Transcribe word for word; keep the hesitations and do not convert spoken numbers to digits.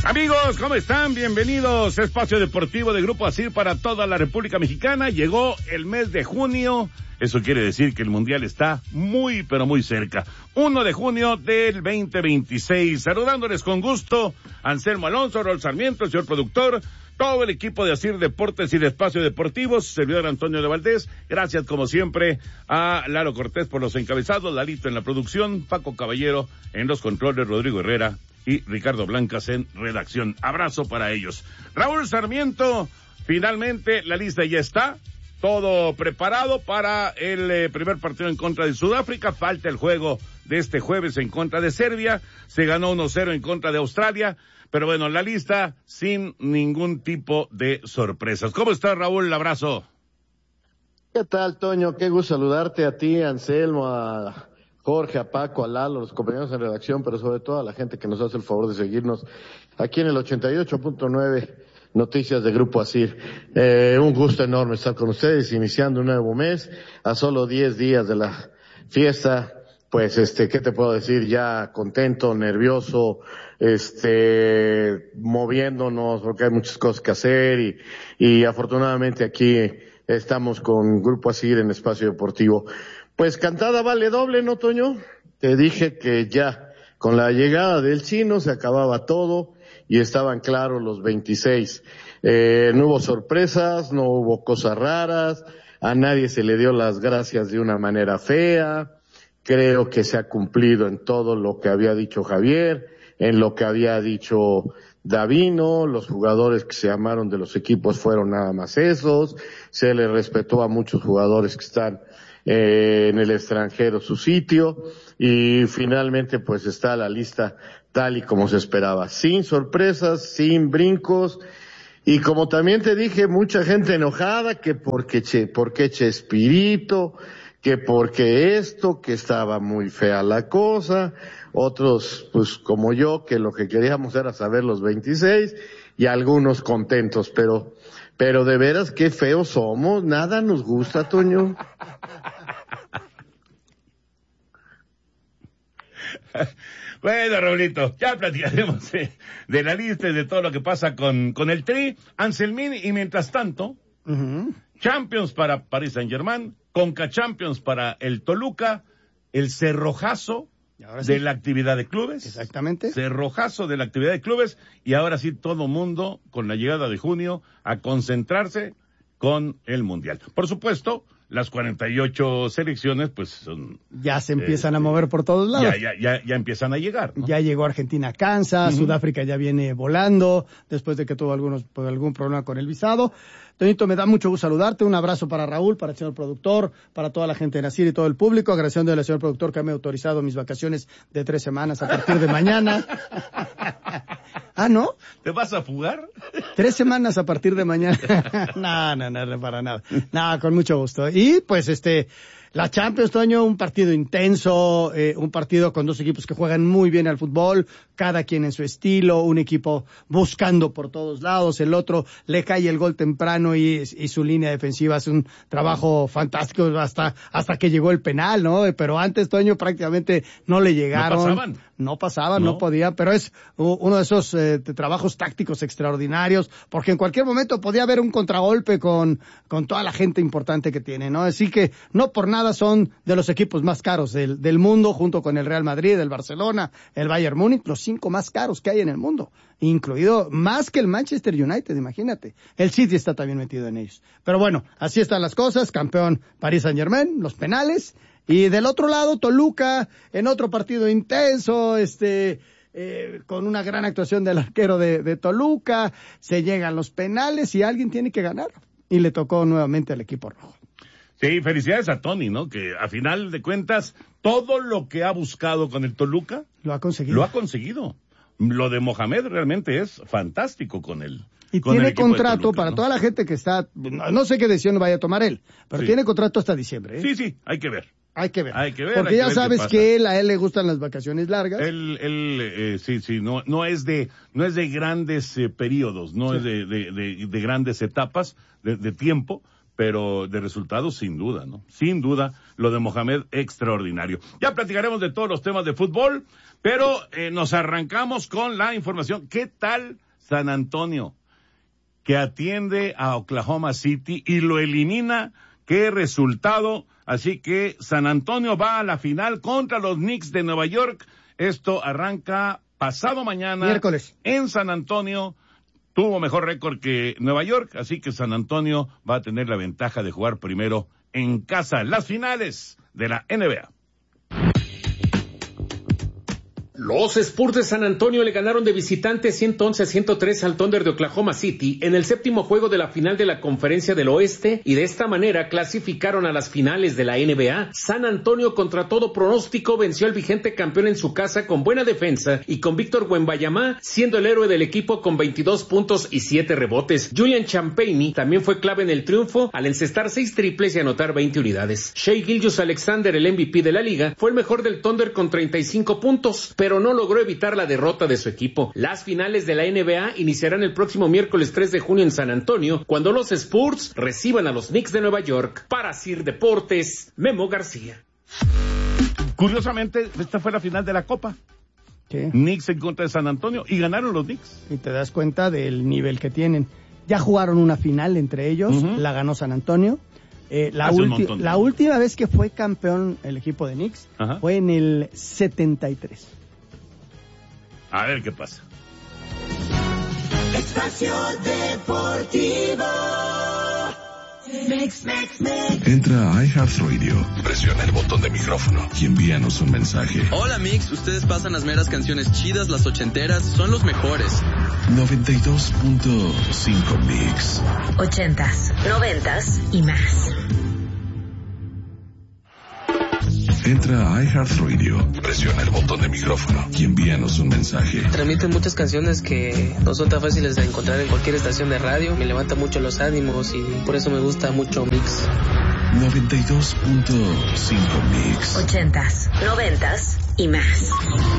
Amigos, ¿cómo están? Bienvenidos a Espacio Deportivo de Grupo Asir para toda la República Mexicana. Llegó el mes de junio. Eso quiere decir que el Mundial está muy, pero muy cerca. primero de junio del veinte veintiséis. Saludándoles con gusto, Anselmo Alonso, Raúl Sarmiento, el señor productor, todo el equipo de Asir Deportes y de Espacio Deportivo, servidor Antonio de Valdés. Gracias, como siempre, a Lalo Cortés por los encabezados, Lalito en la producción, Paco Caballero en los controles, Rodrigo Herrera y Ricardo Blancas en redacción. Abrazo para ellos. Raúl Sarmiento, finalmente la lista ya está. Todo preparado para el eh, primer partido en contra de Sudáfrica. Falta el juego de este jueves en contra de Serbia. Se ganó uno cero en contra de Australia. Pero bueno, la lista sin ningún tipo de sorpresas. ¿Cómo estás, Raúl? Un abrazo. ¿Qué tal, Toño? Qué gusto saludarte a ti, a Anselmo, a Jorge, a Paco, a Lalo, los compañeros en redacción, pero sobre todo a la gente que nos hace el favor de seguirnos aquí en el ochenta y ocho punto nueve Noticias de Grupo Asir. Eh, un gusto enorme estar con ustedes, iniciando un nuevo mes, a solo diez días de la fiesta. Pues, este, ¿qué te puedo decir? Ya contento, nervioso, este, moviéndonos, porque hay muchas cosas que hacer y, y afortunadamente aquí estamos con Grupo Asir en Espacio Deportivo. Pues cantada vale doble, ¿no, Toño? Te dije que ya, con la llegada del chino se acababa todo y estaban claros los veintiséis. Eh, no hubo sorpresas, no hubo cosas raras, a nadie se le dio las gracias de una manera fea. Creo que se ha cumplido en todo lo que había dicho Javier, en lo que había dicho Davino, los jugadores que se llamaron de los equipos fueron nada más esos, se le respetó a muchos jugadores que están eh, en el extranjero su sitio, y finalmente pues está la lista tal y como se esperaba, sin sorpresas, sin brincos, y como también te dije, mucha gente enojada que porque che, porque Chespirito, que porque esto, que estaba muy fea la cosa, otros pues como yo, que lo que queríamos era saber los veintiséis, y algunos contentos, pero, pero de veras qué feos somos, nada nos gusta, Toño. Bueno, Raulito, ya platicaremos de, de la lista y de todo lo que pasa con, con el Tri, Anselmín, y mientras tanto, uh-huh. Champions para Paris Saint-Germain, Conca Champions para el Toluca, el cerrojazo sí. de la actividad de clubes. Exactamente. Cerrojazo de la actividad de clubes, y ahora sí todo mundo, con la llegada de junio, a concentrarse con el Mundial. Por supuesto, las cuarenta y ocho selecciones, pues son... Ya se empiezan eh, a mover por todos lados. Ya, ya, ya, ya empiezan a llegar, ¿no? Ya llegó Argentina a Kansas, uh-huh. Sudáfrica ya viene volando, después de que tuvo algunos, pues, algún problema con el visado. Tonito, me da mucho gusto saludarte, un abrazo para Raúl, para el señor productor, para toda la gente de Asir y todo el público, agradeciendo al señor productor que me ha autorizado mis vacaciones de tres semanas a partir de mañana. ¿Ah, no? ¿Te vas a fugar? Tres semanas a partir de mañana. no, no, no, no, para nada. No, con mucho gusto. Y pues este, la Champions, Toño, un partido intenso, eh, un partido con dos equipos que juegan muy bien al fútbol, cada quien en su estilo, un equipo buscando por todos lados, el otro le cae el gol temprano y, y su línea defensiva hace un trabajo fantástico hasta, hasta que llegó el penal, ¿no? Pero antes, Toño, prácticamente no le llegaron. No pasaban. No pasaban, no, no podía, pero es uno de esos eh, de trabajos tácticos extraordinarios, porque en cualquier momento podía haber un contragolpe con, con toda la gente importante que tiene, ¿no? Así que no por nada son de los equipos más caros del, del mundo, junto con el Real Madrid, el Barcelona, el Bayern Múnich, los cinco más caros que hay en el mundo, incluido más que el Manchester United, imagínate. El City está también metido en ellos. Pero bueno, así están las cosas, campeón Paris Saint-Germain, los penales. Y del otro lado, Toluca, en otro partido intenso, este, eh, con una gran actuación del arquero de, de Toluca, se llegan los penales y alguien tiene que ganar. Y le tocó nuevamente al equipo rojo. Sí, felicidades a Tony, ¿no? Que a final de cuentas, todo lo que ha buscado con el Toluca, lo ha conseguido. Lo ha conseguido. Lo de Mohamed realmente es fantástico con él. Y tiene contrato Toluca, para ¿no? toda la gente que está, no, no sé qué decisión vaya a tomar él, pero sí. tiene contrato hasta diciembre, ¿eh? Sí, sí, hay que ver. Hay que ver. Hay que ver. Porque hay ya que ver sabes que él, a él le gustan las vacaciones largas. Él, él, eh, sí, sí, no, no es de, no es de grandes eh, periodos, no sí. es de, de, de, de grandes etapas de, de tiempo, pero de resultados sin duda, ¿no? Sin duda, lo de Mohamed extraordinario. Ya platicaremos de todos los temas de fútbol, pero eh, nos arrancamos con la información. ¿Qué tal San Antonio, que atiende a Oklahoma City y lo elimina? ¿Qué resultado? Así que San Antonio va a la final contra los Knicks de Nueva York. Esto arranca pasado mañana. Miércoles. En San Antonio. Tuvo mejor récord que Nueva York, así que San Antonio va a tener la ventaja de jugar primero en casa las finales de la N B A. Los Spurs de San Antonio le ganaron de visitante ciento once a ciento tres al Thunder de Oklahoma City en el séptimo juego de la final de la Conferencia del Oeste y de esta manera clasificaron a las finales de la N B A. San Antonio, contra todo pronóstico, venció al vigente campeón en su casa con buena defensa y con Víctor Wembanyama siendo el héroe del equipo con veintidós puntos y siete rebotes. Julian Champagnie también fue clave en el triunfo al encestar seis triples y anotar veinte unidades. Shai Gilgeous-Alexander, el M V P de la liga, fue el mejor del Thunder con treinta y cinco puntos, pero no logró evitar la derrota de su equipo. Las finales de la N B A iniciarán el próximo miércoles tres de junio en San Antonio, cuando los Spurs reciban a los Knicks de Nueva York. Para Sir Deportes, Memo García. Curiosamente, esta fue la final de la Copa. ¿Qué? Knicks en contra de San Antonio y ganaron los Knicks. Y te das cuenta del nivel que tienen. Ya jugaron una final entre ellos, uh-huh. La ganó San Antonio. Eh, la, ulti- la última vez que fue campeón el equipo de Knicks uh-huh. fue en el setenta y tres. A ver qué pasa. Espacio Deportivo. Mix, mix, mix. Entra a iHeartRadio, presiona el botón de micrófono y envíanos un mensaje. Hola Mix, ustedes pasan las meras canciones chidas, las ochenteras, son los mejores. noventa y dos punto cinco Mix. Ochentas, noventas y más. Entra a iHeartRadio, presiona el botón de micrófono y envíanos un mensaje. Transmiten muchas canciones que no son tan fáciles de encontrar en cualquier estación de radio. Me levanta mucho los ánimos y por eso me gusta mucho Mix. noventa y dos punto cinco Mix. Ochentas, noventas y más.